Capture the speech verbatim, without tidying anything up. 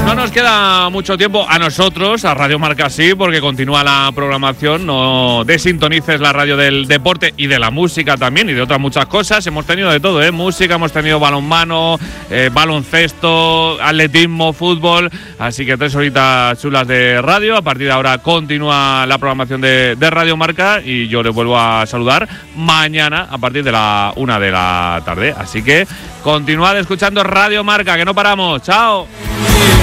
no nos queda mucho tiempo a nosotros, a Radio Marca sí, porque continúa la programación. No desintonices la radio del deporte y de la música también y de otras muchas cosas. Hemos tenido de todo, ¿eh? Música, hemos tenido balonmano, eh, baloncesto, atletismo, fútbol. Así que tres horitas chulas de radio. A partir de ahora continúa la programación de, de Radio Marca y yo les vuelvo a saludar mañana a partir de la una de la tarde. Así que continuad escuchando Radio Marca, que no paramos. ¡Chao!